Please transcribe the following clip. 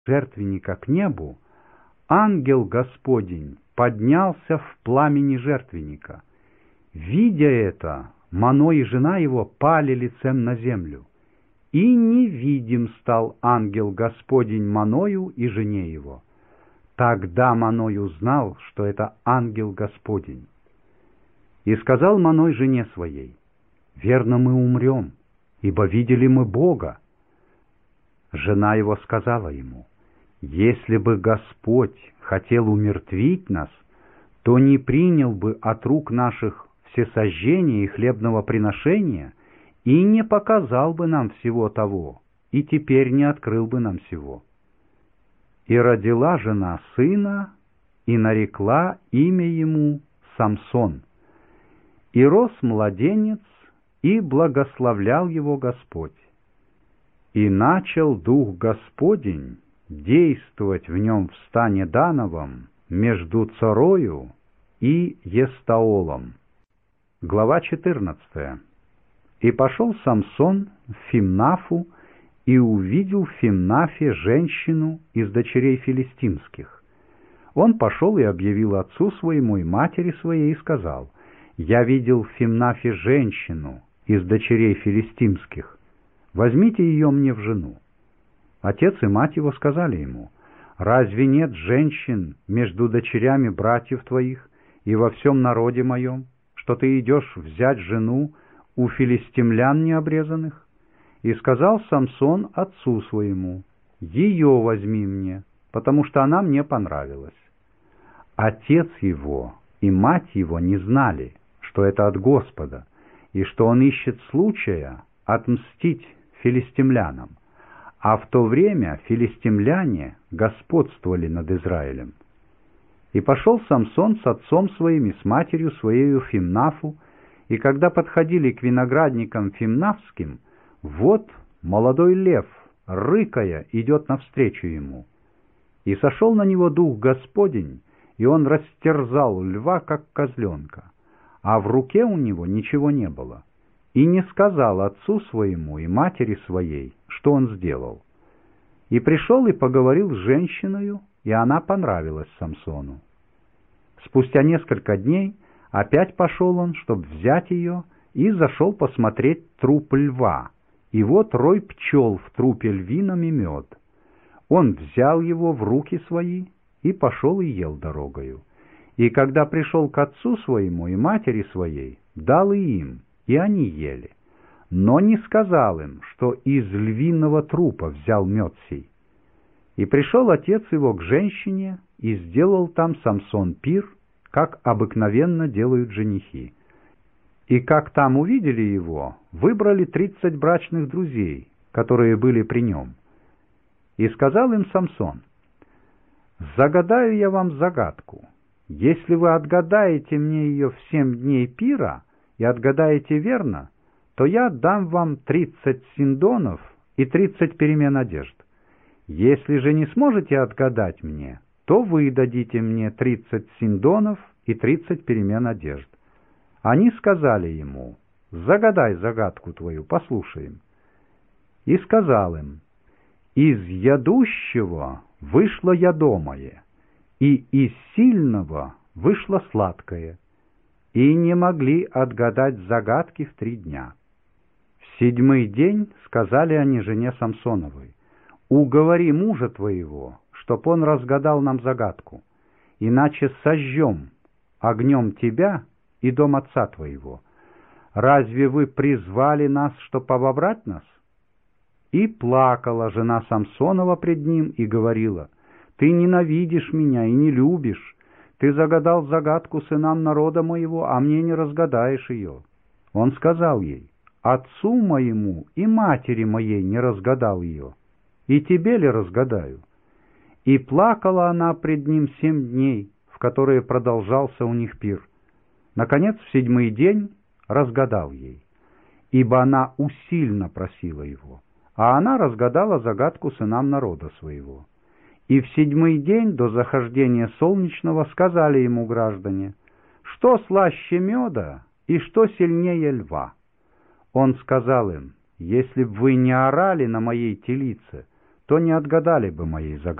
жертвенника к небу, ангел Господень поднялся в пламени жертвенника. Видя это, Мано и жена его пали лицем на землю, и невидим стал ангел Господень Маною и жене его. Тогда Маной узнал, что это ангел Господень. И сказал Маной жене своей: «Верно, мы умрем, ибо видели мы Бога». Жена его сказала ему: «Если бы Господь хотел умертвить нас, то не принял бы от рук наших всесожжения и хлебного приношения, и не показал бы нам всего того, и теперь не открыл бы нам всего». И родила жена сына, и нарекла имя ему Самсон. И рос младенец, и благословлял его Господь. И начал Дух Господень действовать в нем в стане Дановом между Цорою и Естаолом. Глава 14. И пошел Самсон в Фимнафу, и увидел в Фимнафе женщину из дочерей филистимских. Он пошел и объявил отцу своему и матери своей, и сказал: «Я видел в Фимнафе женщину из дочерей филистимских. Возьмите ее мне в жену». Отец и мать его сказали ему: «Разве нет женщин между дочерями братьев твоих и во всем народе моем, что ты идешь взять жену у филистимлян необрезанных?» И сказал Самсон отцу своему: «Ее возьми мне, потому что она мне понравилась». Отец его и мать его не знали, что это от Господа, и что он ищет случая отмстить филистимлянам. А в то время филистимляне господствовали над Израилем. И пошел Самсон с отцом своим и с матерью своею в Фимнафу, и когда подходили к виноградникам фимнафским, вот молодой лев, рыкая, идет навстречу ему. И сошел на него Дух Господень, и он растерзал льва, как козленка, а в руке у него ничего не было, и не сказал отцу своему и матери своей, что он сделал. И пришел и поговорил с женщиною, и она понравилась Самсону. Спустя несколько дней опять пошел он, чтобы взять ее, и зашел посмотреть труп льва, и вот рой пчел в трупе львином и мед. Он взял его в руки свои и пошел и ел дорогою. И когда пришел к отцу своему и матери своей, дал и им, и они ели, но не сказал им, что из львиного трупа взял мед сей. И пришел отец его к женщине, и сделал там Самсон пир, как обыкновенно делают женихи. И как там увидели его, выбрали 30 брачных друзей, которые были при нем. И сказал им Самсон: «Загадаю я вам загадку. Если вы отгадаете мне ее в 7 дней пира и отгадаете верно, то я дам вам 30 синдонов и 30 перемен одежд. Если же не сможете отгадать мне, то вы дадите мне 30 синдонов и 30 перемен одежд». Они сказали ему: «Загадай загадку твою, послушаем». И сказал им: «Из ядущего вышло ядомое, и из сильного вышло сладкое». И не могли отгадать загадки в 3 дня. В 7-й день сказали они жене Самсоновой: «Уговори мужа твоего, чтоб он разгадал нам загадку, иначе сожжем огнем тебя и дом отца твоего. Разве вы призвали нас, чтоб обобрать нас?» И плакала жена Самсонова пред ним и говорила: «Ты ненавидишь меня и не любишь. Ты загадал загадку сынам народа моего, а мне не разгадаешь ее». Он сказал ей: «Отцу моему и матери моей не разгадал ее, и тебе ли разгадаю?» И плакала она пред ним 7 дней, в которые продолжался у них пир. Наконец, в 7-й день разгадал ей, ибо она усильно просила его, а она разгадала загадку сынам народа своего. И в 7-й день до захождения солнечного сказали ему граждане: «Что слаще меда и что сильнее льва?» Он сказал им: «Если б вы не орали на моей телице, то не отгадали бы моей загадки.